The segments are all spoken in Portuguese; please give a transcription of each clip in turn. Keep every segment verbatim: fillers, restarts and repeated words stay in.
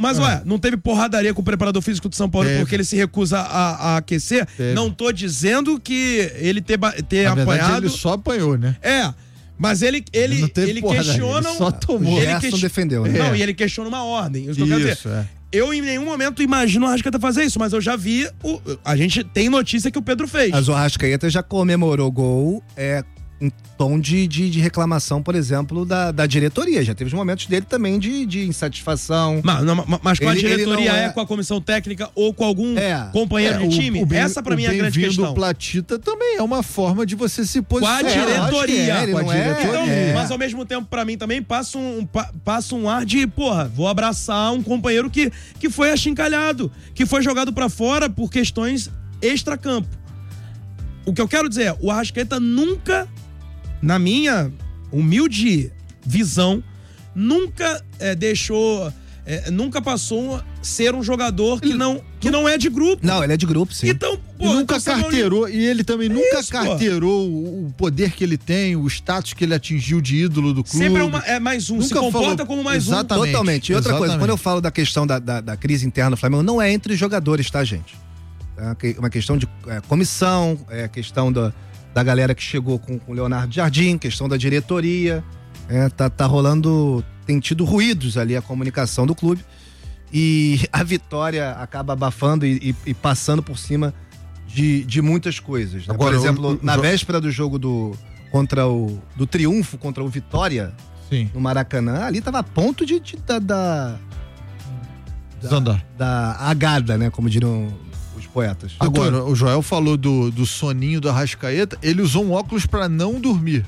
Mas, ah. ué, não teve porradaria com o preparador físico do São Paulo teve. porque ele se recusa a, a aquecer? Teve. Não tô dizendo que ele ter, ter Na apanhado... verdade, ele só apanhou, né? É, mas ele, ele, ele, ele questiona... Ele só tomou. O Gerson question... defendeu, né? Não, é. e ele questiona uma ordem. Isso, isso é. Eu, em nenhum momento, imagino o Arrascaeta fazer isso, mas eu já vi... O, a gente tem notícia que o Pedro fez. Mas o Arrascaeta já comemorou o gol... É... em tom de, de, de reclamação, por exemplo, da, da diretoria. Já teve os momentos dele também de, de insatisfação. Mas, não, mas com ele, a diretoria é... é com a comissão técnica ou com algum é. companheiro é, de time? O, o bem, Essa pra mim é a grande questão. O Platita também é uma forma de você se posicionar. Com a diretoria. É, com a diretoria. Então, é. Mas ao mesmo tempo, pra mim também, passa um, passa um ar de, porra, vou abraçar um companheiro que, que foi achincalhado, que foi jogado pra fora por questões extracampo. O que eu quero dizer é, o Arrascaeta nunca... na minha humilde visão, nunca é, deixou, é, nunca passou a ser um jogador que não, que não é de grupo. Não, ele é de grupo, sim. Então, pô, e nunca então carteirou, e ele também nunca Isso, carteirou o, o poder que ele tem, o status que ele atingiu de ídolo do clube. Sempre é, uma, é mais um, nunca se comporta falou... como mais Exatamente. um. Totalmente. E outra Exatamente. coisa, quando eu falo da questão da, da, da crise interna do Flamengo, não é entre jogadores, tá, gente? É uma questão de é, comissão, é questão da... da galera que chegou com o Leonardo Jardim, questão da diretoria, é, tá, tá rolando, tem tido ruídos ali a comunicação do clube e a Vitória acaba abafando e, e, e passando por cima de, de muitas coisas, né? Agora, por exemplo, o, o, na o... véspera do jogo do, contra o, do triunfo contra o Vitória, Sim. no Maracanã, ali tava a ponto de, de da, da, da, da agada, né, como diriam os poetas. Agora, o Joel falou do, do soninho do Arrascaeta, ele usou um óculos pra não dormir.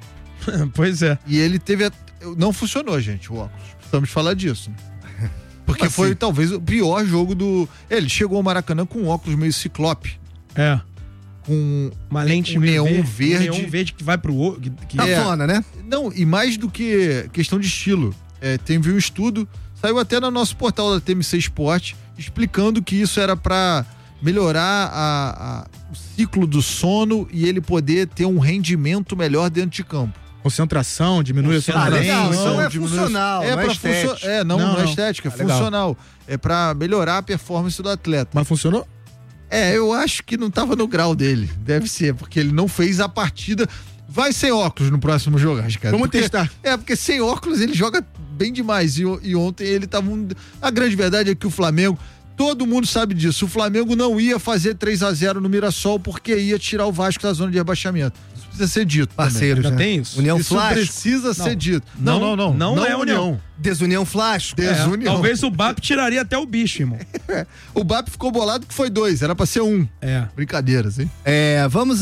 Pois é. E ele teve... A... Não funcionou, gente, o óculos. Precisamos falar disso. Porque foi assim? Talvez o pior jogo do... Ele chegou ao Maracanã com um óculos meio ciclope. É. Com uma lente um neon verde, verde. Um neon verde que vai pro outro. Que... Cafona, é, né? Não, e mais do que questão de estilo. É, teve um estudo, saiu até no nosso portal da T M C Sport, explicando que isso era pra melhorar a, a, o ciclo do sono e ele poder ter um rendimento melhor dentro de campo. Concentração, diminui a sonolência. Ah, legal, então é diminui... funcional, é não é estético. funcio... É, não, não, não é estética, é ah, funcional. É pra melhorar a performance do atleta. Mas funcionou? É, eu acho que não tava no grau dele. Deve ser, porque ele não fez a partida. Vai sem óculos no próximo jogo, acho que. Vamos porque, testar. É, porque sem óculos ele joga bem demais. E, e ontem ele tava... Um... A grande verdade é que o Flamengo... Todo mundo sabe disso. O Flamengo não ia fazer três a zero no Mirassol porque ia tirar o Vasco da zona de rebaixamento. Isso precisa ser dito. Parceiros, já né? tem isso? União Isso Flasco. precisa não. ser dito. Não, não, não. Não, não é União. união. Desunião Flasco. Desunião. É, talvez o B A P tiraria até o bicho, irmão. O B A P ficou bolado que foi dois. Era pra ser um. É. Brincadeiras, hein? É, vamos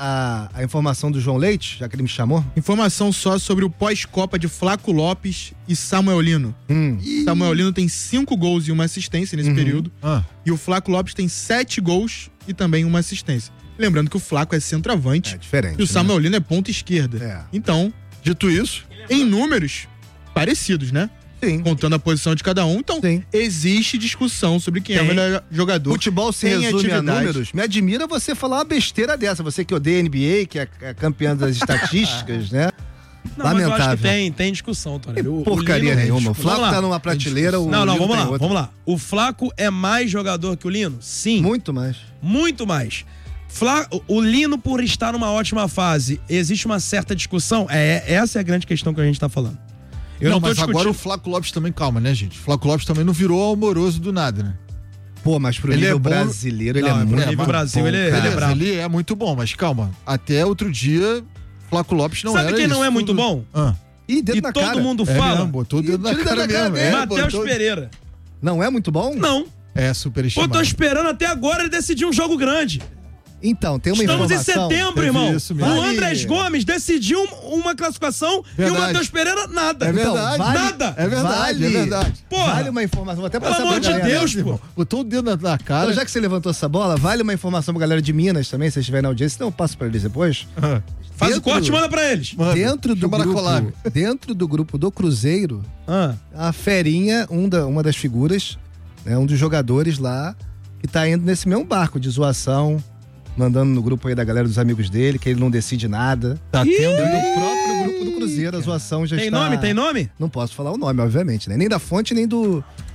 à a, a informação do João Leite, já que ele me chamou. Informação só sobre o pós-Copa de Flaco Lopes e Samuel Lino. Hum. Samuel Lino tem cinco gols e uma assistência nesse Uhum. período. Ah. E o Flaco Lopes tem sete gols e também uma assistência. Lembrando que o Flaco é centroavante É diferente. e o Samuel né? Lino é ponta esquerda. É. Então, Dito isso, em números parecidos, né? Sim. Contando a posição de cada um. Então, Sim. existe discussão sobre quem Tem. é o melhor jogador. Futebol se Tem resume a atividade. números. Me admira você falar uma besteira dessa. Você que odeia N B A, que é é campeã das estatísticas, né? Não, mas eu acho Lamentável. que tem, tem discussão, Tony. O- o Porcaria Lino- nenhuma. O Vamos Flaco lá. tá numa prateleira, o Não, não, Lino vamos tem lá, outra. vamos lá. O Flaco é mais jogador que o Lino? Sim. Muito mais. Muito mais. Fla... O Lino, por estar numa ótima fase, existe uma certa discussão? É, essa é a grande questão que a gente tá falando. Eu não, não, tô mas discutindo... agora o Flaco Lopes também, calma, né, gente? O Flaco Lopes também não virou amoroso do nada, né? Pô, mas pro Ele nível é bom- brasileiro, ele Não, é pro muito nível bom, Brasil, ele é- cara. ele é Beleza, brabo. ele é muito bom, mas calma. Até outro dia, Flaco Lopes não Sabe era quem não isso é muito tudo. bom? Ah, Ih, dedo E na todo cara. mundo é fala? mesmo, botou o dedo na Tira o dedo cara na cara mesmo. dele. É, Matheus botou- Pereira. Não é muito bom? Não. É Pô, superestimado. tô esperando até agora ele decidir um jogo grande. Então, tem uma Estamos em informação. setembro, Teve irmão. isso mesmo. O Vale. Andrés Gomes decidiu um- uma classificação e o Verdade. Matheus Pereira nada. É Então, verdade. vale- Nada. É verdade, Vale. é verdade. Porra. Vale uma informação. Vou até Pelo passar amor pra de galera. Deus, pô. Irmão, botou o dedo na, na cara. Então, já que você levantou essa bola, vale uma informação pra galera de Minas também, se vocês estiverem na audiência, então eu passo pra eles depois. Ah, Faz Dentro- o corte e manda pra eles. manda. Dentro do, Chama na collab. grupo, dentro do grupo do Cruzeiro, Ah. a Ferinha, um da, uma das figuras, né, um dos jogadores lá, que tá indo nesse mesmo barco de zoação, mandando no grupo aí da galera dos amigos dele, que ele não decide nada. Tá Ih, tendo. No próprio grupo do Cruzeiro, a zoação já Tem está... nome? Tem nome? Não posso falar o nome, obviamente, né? Nem da fonte, nem do,